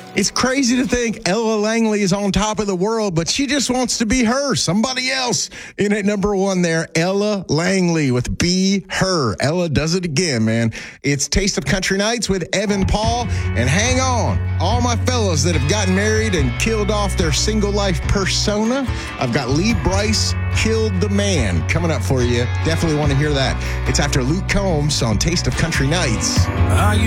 It's crazy to think Ella Langley is on top of the world, but she just wants to be her, somebody else. In at number one there, Ella Langley with Be Her. Ella does it again, man. It's Taste of Country Nights with Evan Paul. And hang on, all my fellas that have gotten married and killed off their single life persona, I've got Lee Brice, Killed the Man, coming up for you. Definitely want to hear that. It's after Luke Combs on Taste of Country Nights. I